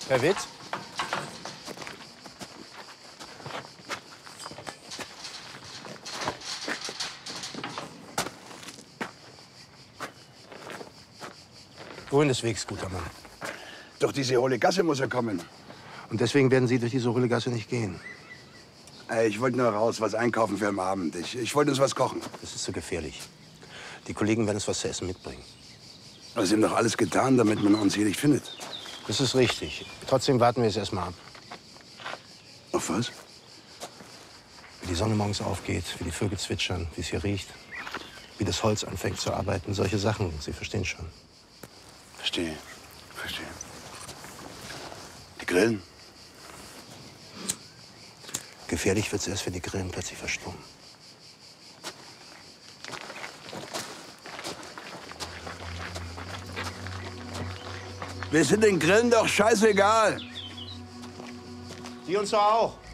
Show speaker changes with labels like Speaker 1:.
Speaker 1: Herr Witt? Wohin des Wegs, guter Mann?
Speaker 2: Doch diese hohle Gasse muss er kommen.
Speaker 1: Und deswegen werden Sie durch diese hohle Gasse nicht gehen.
Speaker 2: Ich wollte nur raus, was einkaufen für am Abend. Ich wollte uns was kochen.
Speaker 1: Das ist zu gefährlich. Die Kollegen werden uns was zu essen mitbringen.
Speaker 2: Aber Sie haben doch alles getan, damit man uns hier nicht findet.
Speaker 1: Das ist richtig. Trotzdem warten wir es erst mal ab.
Speaker 2: Auf was?
Speaker 1: Wie die Sonne morgens aufgeht, wie die Vögel zwitschern, wie es hier riecht, wie das Holz anfängt zu arbeiten. Solche Sachen, Sie verstehen schon.
Speaker 2: Verstehe. Verstehe. Die Grillen?
Speaker 1: Gefährlich wird es erst, wenn die Grillen plötzlich verstummen.
Speaker 2: Wir sind den Grillen doch scheißegal.
Speaker 1: Die uns doch auch.